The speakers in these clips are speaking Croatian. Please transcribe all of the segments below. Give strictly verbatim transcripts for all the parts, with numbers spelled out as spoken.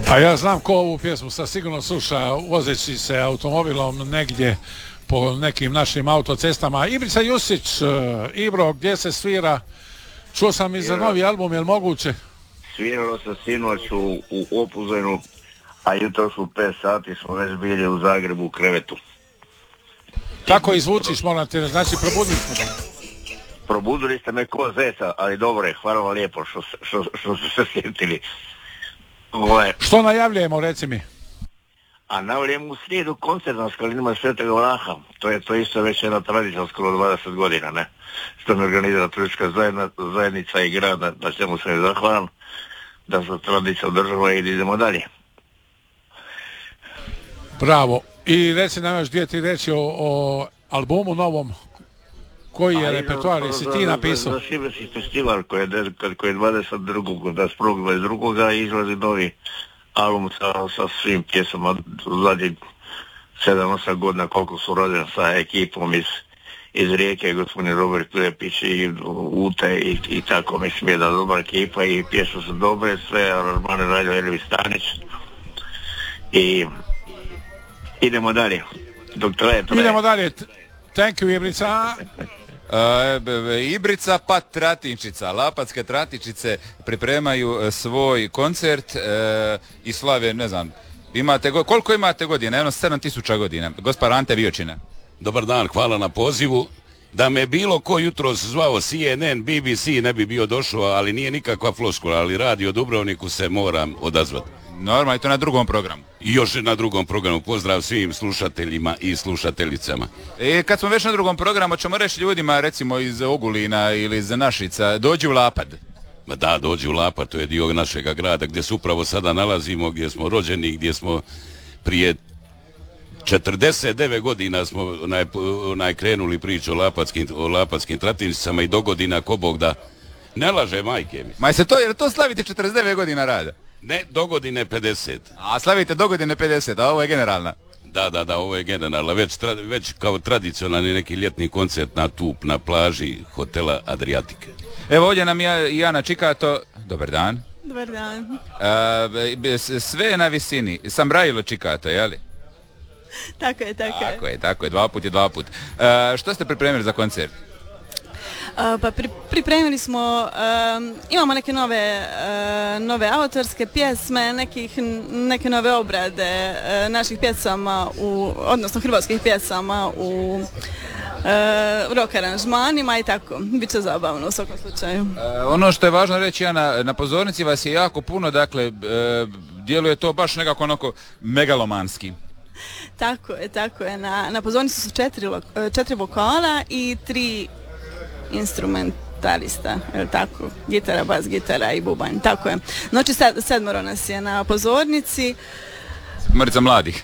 A ja znam ko ovu pjesmu sad sigurno sluša vozeći se automobilom negdje po nekim našim autocestama. Ibrica Jusić, Ibro, gdje se svira? Čuo sam i za novi album, je li moguće? Sviralo se sinoć u, u Opuzenu, a jutro su pet sati smo već bili u Zagrebu u krevetu. Kako izvučiš, moram te, znači probudili smo da. Probudili ste me ko zeca, ali dobro je, hvala vam lijepo što, što, što su se sjetili. Ove. Što najavljujemo, reci mi? A najavljujemo u slijedu koncert na Skalinima Svetog Vlaha. To je to isto već jedna tradicija skoro dvadeset godina, ne? Što mi organizira turistička zajednica i grad, na, na čemu sam je zahvalan, da se tradicija održava i idemo dalje. Bravo. I reci nam još dvije ti reći o, o albumu novom. Koji je repertoar, jesi ti napisao? Za, za Šibenski festival koji je, koji je dvadeset drugog dvadeset drugog izlazi novi album sa, sa svim pjesama zadnjih sedam osam godina koliko su rođen sa ekipom iz, iz Rijeke, gospodin Robert Klepić i Ute i, i tako, mislim je da dobra ekipa i pjesme su dobre, sve aranžmane radio Elvis Stanić i idemo dalje. Dok traje, traje. Idemo dalje. Thank you, Ibrica. Uh, Ibrica pa Tratinčica, Lapatske Tratinčice pripremaju svoj koncert uh, i slave, ne znam, imate go, koliko imate godina? Jedno sedam tisuća godina. Gospar Ante Viočina. Dobar dan, hvala na pozivu. Da me bilo ko jutro zvao C N N, B B C ne bi bio došao, ali nije nikakva floskula, ali radio Dubrovniku se moram odazvati. Normalno, i to na drugom programu. I još na drugom programu. Pozdrav svim slušateljima i slušateljicama. E, kad smo već na drugom programu, ćemo reći ljudima, recimo iz Ogulina ili iz Našica, dođi u Lapad. Ma da, dođi u Lapad, to je dio našega grada gdje se upravo sada nalazimo, gdje smo rođeni, gdje smo prije četrdeset devet godina smo onaj, onaj krenuli priču o Lapadskim, o Lapadskim Tratinčicama i do godina ko Bog da ne laže majke mi. Ma se to, jer to slavite četrdeset devet godina rada? Ne, do godine pedeset. A slavite do godine pedeset, a ovo je generalna? Da, da, da, ovo je generalna. Već, tra, već kao tradicionalni neki ljetni koncert na Tup, na plaži hotela Adriatike. Evo ovdje nam ja, Jana Čikato. Dobar dan. Dobar dan. A, sve je na visini. Sam Brajilo Čikato, jeli? Tako je, tako je. Tako je, tako je, dva put je dva put. A, što ste pripremili za koncert? Uh, pa pri, pripremili smo, uh, imamo neke nove, uh, nove autorske pjesme, nekih, neke nove obrade uh, naših pjesama, u, odnosno hrvatskih pjesama u uh, rock aranžmanima i tako. Biće zabavno u svakom slučaju. Uh, ono što je važno reći, ja na, na pozornici vas je jako puno, dakle, uh, djeluje to baš nekako onako megalomanski. Tako je, tako je. Na, na pozornici su četiri, četiri vokala i tri instrumentalista, je li tako? Gitara, bas, gitara i bubanj, tako je. Znači sed, sedmoro nas je na pozornici. Sedmorica mladih.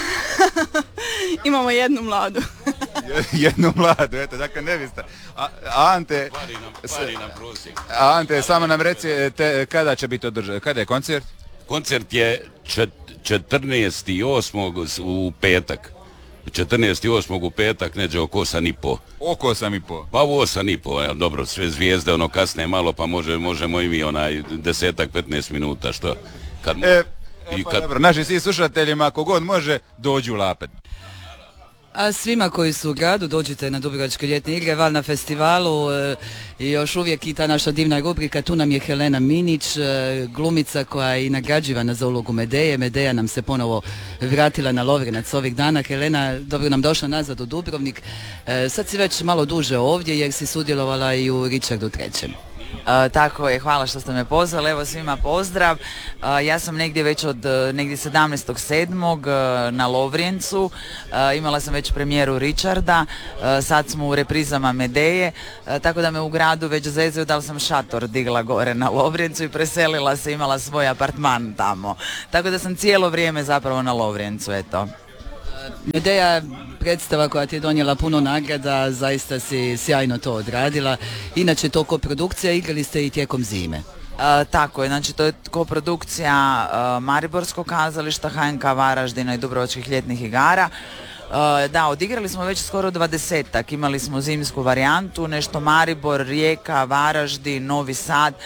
Imamo jednu mladu. jednu mladu, eto, dakle ne biste. A, Ante, pari nam, pari nam prosjek. Ante, samo nam reci te, kada će biti održan, kada je koncert? Koncert je četrnaestog osmog u petak. četrnaestog osmog u petak, neđe oko osam i po. Oko osam i po? Pa u osam i po, ja, dobro, sve zvijezde, ono kasne malo, pa može, možemo i mi onaj desetak, petnaest minuta, što? Kad, e, e, i pa kad... dobro, naši svi slušateljima, ako god može, dođu u Lapad. A svima koji su u gradu, dođite na Dubrovačke ljetne igre, Val na festivalu e, i još uvijek i ta naša divna rubrika, tu nam je Helena Minić, e, glumica koja je i nagrađivana za ulogu Medeje. Medeja nam se ponovo vratila na Lovrenac ovih dana. Helena, dobro nam došla nazad u Dubrovnik. E, sad si već malo duže ovdje jer si sudjelovala i u Richardu trećem. Uh, tako je, hvala što ste me pozvali, evo svima pozdrav. Uh, ja sam negdje već od uh, negdje sedamnaestog sedmog Uh, na Lovrijencu, uh, imala sam već premijeru Richarda, uh, sad smo u reprizama Medeje, uh, tako da me u gradu već zezaju da li sam šator digla gore na Lovrijencu i preselila se, imala svoj apartman tamo. Tako da sam cijelo vrijeme zapravo na Lovrijencu, eto. Medeja, predstava koja ti je donijela puno nagrada, zaista si sjajno to odradila. Inače, to koprodukcija, igrali ste i tijekom zime. Uh, tako je, znači to je koprodukcija uh, Mariborskog kazališta, H N K Varaždina i Dubrovačkih ljetnih igara. Uh, da, odigrali smo već skoro dvadesetak, imali smo zimsku varijantu, nešto Maribor, Rijeka, Varaždin, Novi Sad.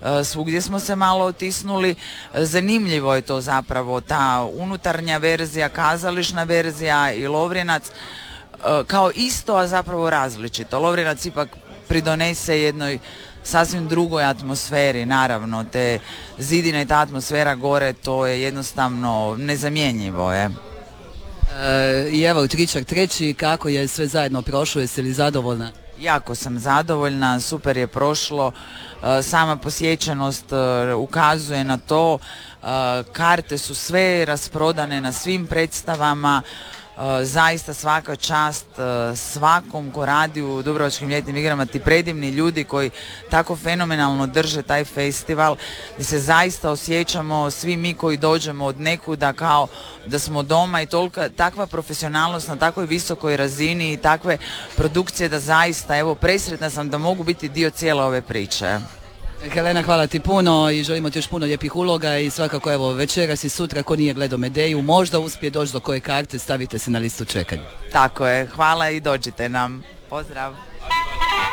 svugdje smo se malo otisnuli. Zanimljivo je to zapravo, ta unutarnja verzija, kazališna verzija i Lovrinac kao isto, a zapravo različito. Lovrinac ipak pridonese jednoj sasvim drugoj atmosferi, naravno, te zidine i ta atmosfera gore, to je jednostavno nezamjenjivo, je. E, I evo, Tričak treći, kako je sve zajedno prošlo, jesi li zadovoljna? Jako sam zadovoljna, super je prošlo, e, sama posjećenost e, ukazuje na to, e, karte su sve rasprodane na svim predstavama, Uh, zaista svaka čast uh, svakom ko radi u Dubrovačkim ljetnim igrama, ti predivni ljudi koji tako fenomenalno drže taj festival, gdje se zaista osjećamo svi mi koji dođemo od nekuda kao da smo doma i tolika, takva profesionalnost na takvoj visokoj razini i takve produkcije da zaista, evo, presretna sam da mogu biti dio cijele ove priče. Helena, hvala ti puno i želimo ti još puno lijepih uloga i svakako evo večeras i sutra ko nije gledao Medeju možda uspije doći do koje karte, stavite se na listu čekanja. Tako je, hvala i dođite nam. Pozdrav!